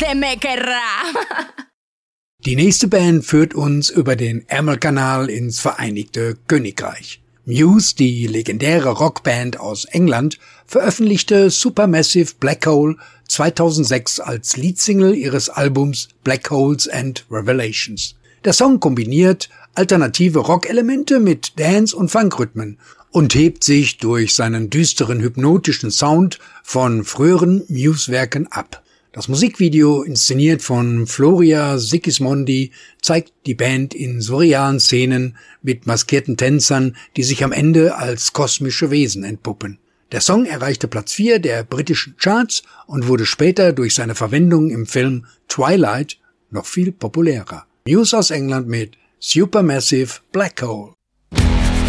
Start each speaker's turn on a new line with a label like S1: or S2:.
S1: te me querrá.
S2: Die nächste Band führt uns über den Ärmelkanal ins Vereinigte Königreich. Muse, die legendäre Rockband aus England, veröffentlichte Supermassive Black Hole 2006 als Leadsingle ihres Albums Black Holes and Revelations. Der Song kombiniert alternative Rockelemente mit Dance- und Funkrhythmen und hebt sich durch seinen düsteren hypnotischen Sound von früheren Muse-Werken ab. Das Musikvideo, inszeniert von Floria Sigismondi, zeigt die Band in surrealen Szenen mit maskierten Tänzern, die sich am Ende als kosmische Wesen entpuppen. Der Song erreichte Platz 4 der britischen Charts und wurde später durch seine Verwendung im Film Twilight noch viel populärer. Muse aus England mit Supermassive Black Hole.